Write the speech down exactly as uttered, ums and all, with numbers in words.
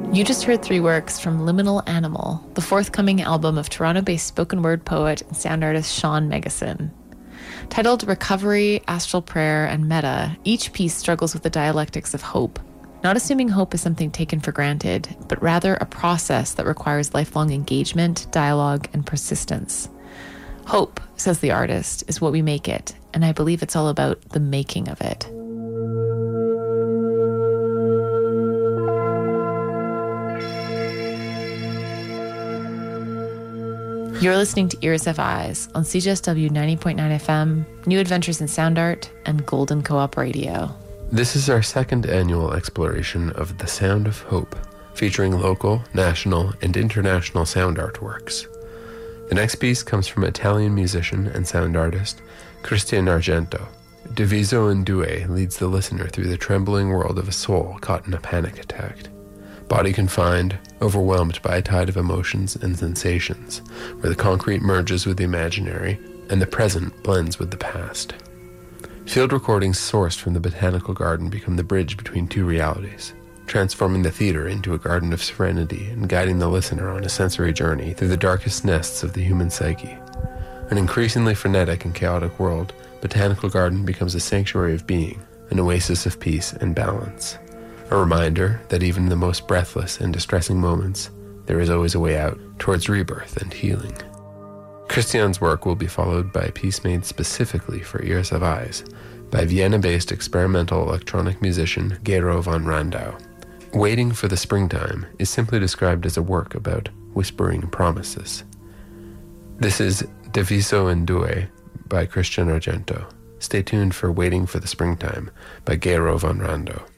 You just heard three works from Liminal Animal, the forthcoming album of Toronto-based spoken word poet and sound artist Sean Megason. Titled Recovery, Astral Prayer, and Meta, each piece struggles with the dialectics of hope, not assuming hope is something taken for granted, but rather a process that requires lifelong engagement, dialogue, and persistence. Hope, says the artist, is what we make it, and I believe it's all about the making of it. You're listening to Iris F Eyes on C J S W ninety point nine F M, New Adventures in Sound Art, and Golden Co-op Radio. This is our second annual exploration of the Sound of Hope, featuring local, national, and international sound artworks. The next piece comes from Italian musician and sound artist Cristian Argento. Diviso in Due leads the listener through the trembling world of a soul caught in a panic attack. Body confined, overwhelmed by a tide of emotions and sensations, where the concrete merges with the imaginary and the present blends with the past. Field recordings sourced from the botanical garden become the bridge between two realities, transforming the theater into a garden of serenity and guiding the listener on a sensory journey through the darkest nests of the human psyche. An increasingly frenetic and chaotic world, Botanical Garden becomes a sanctuary of being, an oasis of peace and balance. A reminder that even in the most breathless and distressing moments, there is always a way out towards rebirth and healing. Cristian's work will be followed by a piece made specifically for Iris of Eyes by Vienna-based experimental electronic musician Gero von Randau. Waiting for the Springtime is simply described as a work about whispering promises. This is Diviso in Due by Cristian Argento. Stay tuned for Waiting for the Springtime by Gero von Randau.